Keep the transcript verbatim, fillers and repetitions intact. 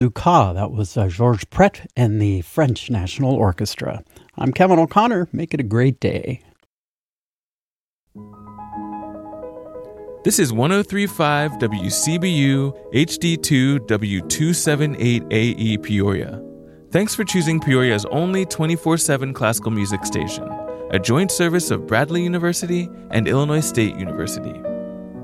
Lucas, that was uh, Georges Pret and the French National Orchestra. I'm Kevin O'Connor. Make it a great day. This is one oh three point five W C B U H D two W two seventy-eight A E Peoria. Thanks for choosing Peoria's only twenty-four seven classical music station, a joint service of Bradley University and Illinois State University.